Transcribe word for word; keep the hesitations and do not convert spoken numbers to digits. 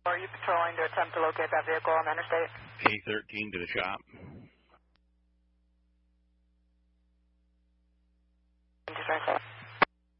Are you patrolling to attempt to locate that vehicle on the interstate? A thirteen to the shop. Just right there.